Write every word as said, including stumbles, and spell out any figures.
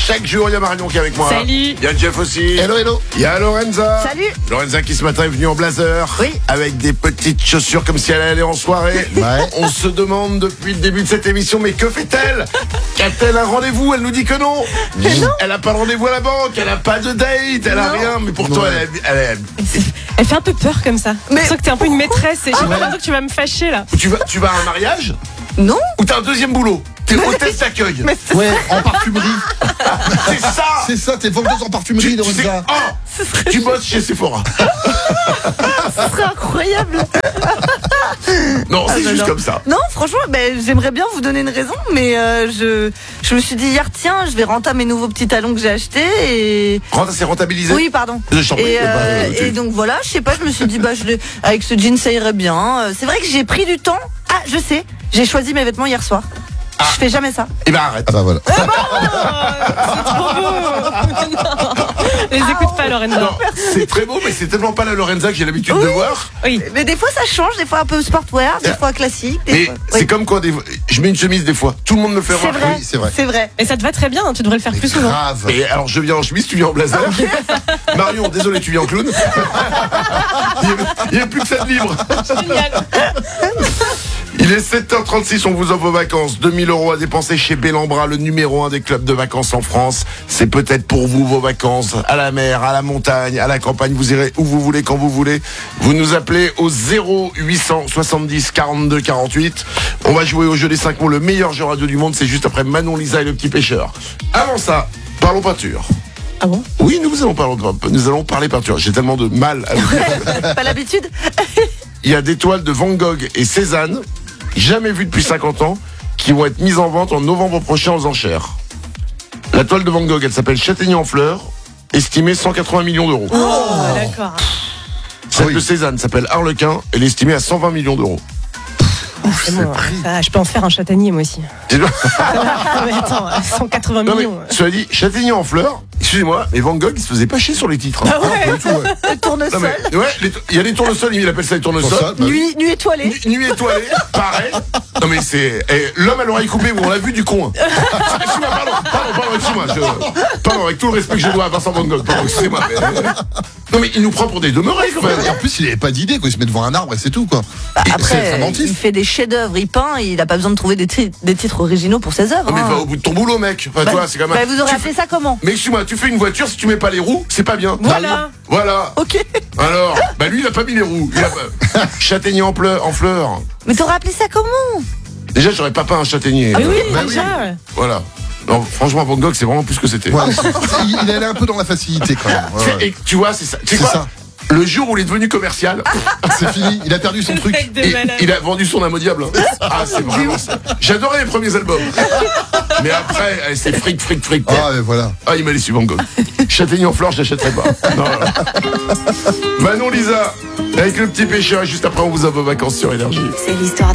chaque jour, il y a Marion qui est avec moi. Salut. Il y a Jeff aussi. Hello, hello. Il y a Lorenza. Salut. Lorenza qui ce matin est venue en blazer. Oui. Avec des petites chaussures comme si elle allait en soirée. Ouais. On se demande depuis le début de cette émission, mais que fait-elle? A-t-elle un rendez-vous? Elle nous dit que non. Elle n'a pas de rendez-vous à la banque, elle n'a pas de date, elle n'a rien, mais pourtant Ouais. elle, elle, elle, Elle fait un peu peur comme ça. Mais Je sens que t'es un peu une maîtresse et j'ai Ah, l'impression que tu vas me fâcher là. tu vas, tu vas à un mariage Non. ou t'as un deuxième boulot? T'es hôtesse d'accueil. Mais c'est Ouais, en parfumerie. C'est ça. C'est ça, t'es vendeuse en parfumerie, Tu, tu sais, Lorenza. oh, tu bosses chez Sephora. ce serait incroyable. Non, c'est bah juste non. comme ça. Non, franchement, ben, j'aimerais bien vous donner une raison, mais euh, je, je me suis dit hier, tiens, je vais rentrer mes nouveaux petits talons que j'ai achetés et... Renta s'est rentabilisé. Oui, pardon. Je t'en prie. Et, Bah, euh, tu- et donc voilà, je sais pas, je me suis dit, bah, je, l'ai- avec ce jean, ça irait bien. Euh, C'est vrai que j'ai pris du temps. Ah, je sais, j'ai choisi mes vêtements hier soir. Je fais jamais ça. Eh ben arrête. Ah bah voilà. C'est trop beau. Non. Les écoute pas, Lorenza. Non, c'est très beau, mais c'est tellement pas la Lorenza que j'ai l'habitude de Oui. voir. Oui. Mais des fois, ça change, des fois un peu sportwear, des fois classique. Des Mais fois... c'est Oui. comme quoi des... je mets une chemise des fois. Tout le monde me fait C'est remarquer. vrai, Oui, c'est vrai. c'est vrai. Et ça te va très bien, hein, tu devrais le faire plus souvent. Grave. Et alors je viens en chemise, tu viens en blazer. Marion, désolé, tu viens en clown. Il n'y a plus que ça de libre. Génial. Il est sept heures trente-six, on vous offre vos vacances. deux mille euros à dépenser chez Bellambra, le numéro un des clubs de vacances en France. C'est peut-être pour vous vos vacances, à la mer, à la montagne, à la campagne. Vous irez où vous voulez, quand vous voulez. Vous nous appelez au zéro huit cent soixante-dix quarante-deux quarante-huit. On va jouer au jeu des cinq mots, le meilleur jeu radio du monde. C'est juste après Manon, Lisa et le petit pêcheur. Avant ça, parlons peinture. Ah bon? Oui, nous allons parler, nous allons parler peinture. J'ai tellement de mal à le dire. Pas l'habitude. Il y a des toiles de Van Gogh et Cézanne, jamais vues depuis cinquante ans, qui vont être mises en vente en novembre prochain aux enchères. La toile de Van Gogh, elle s'appelle Châtaignier en fleurs, estimée cent quatre-vingts millions d'euros. Oh, d'accord. Celle Ah oui. de Cézanne s'appelle Harlequin, elle est estimée à cent vingt millions d'euros. C'est bon, ça, je peux en faire un châtaignier moi aussi. C'est- Non, mais attends, cent quatre-vingts Non mais, millions. cela dit, Châtaignier en fleurs, excusez-moi, mais Van Gogh, il se faisait pas chier sur les titres. hein. Ah ouais. Pas du tout, ouais. Le Non tournesol. mais, ouais, les- il y a les tournesols, il appelle ça les tournesols. Tournesol, bah oui. Nuit, nuit étoilée. Nu- Nuit étoilée, pareil. Non mais c'est eh, l'homme à l'oreille coupée, on l'a vu du con. hein. Excuse-moi, pardon, pardon, pardon, excuse-moi. Je, pardon, avec tout le respect que je dois à Vincent Van Gogh, pardon, excusez-moi. Mais, non mais il nous prend pour des demeurés quand même. Et en plus, il avait pas d'idée, quoi. Il se met devant un arbre et c'est tout, quoi. Bah, Et c'est après, inventif. il fait des chefs-d'œuvre, il peint, il a pas besoin de trouver des, ti- des titres originaux pour ses œuvres. Non mais hein. va au bout de ton boulot, mec. Enfin, Bah, toi, c'est quand même. bah, vous aurez tu appelé fais- ça comment? Mais excuse-moi, tu fais une voiture, si tu mets pas les roues, c'est pas bien. Voilà. Voilà. Ok. Alors, bah lui, il a pas mis les roues. Il a pas... Châtaignier en, pleur, en fleurs. Mais t'aurais appelé ça comment? Déjà, j'aurais pas peint un châtaignier. Ah oui, Bah déjà. Voilà. Non, franchement, Van Gogh, c'est vraiment plus que c'était. Ouais, c'est- c'est- il il allait un peu dans la facilité, quand même. Ouais, ouais. Et tu vois, c'est ça. Tu sais C'est quoi ça. Le jour où il est devenu commercial, C'est fini, il a perdu son truc. Mec de et malade. il a vendu son âme au diable. hein. Ah, c'est vraiment ça. J'adorais les premiers albums. Mais après, allez, c'est fric, fric, fric. Ah, mais voilà. Ah, il m'a laissé Van Gogh. Châtaignier en fleurs, je l'achèterai pas. Non, voilà. Manon, Lisa, avec le petit pêcheur, et juste après, on vous a vos vacances sur Énergie. C'est l'histoire